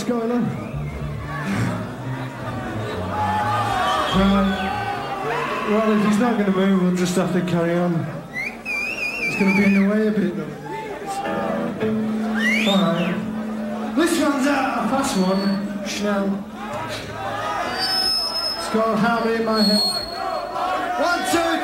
going on? Well, if he's not going to move, we'll just have to carry on. It's going to be in the way a bit, though. Alright. This one's a fast one. Schnell. It's called Harmony in My Head. 1, 2,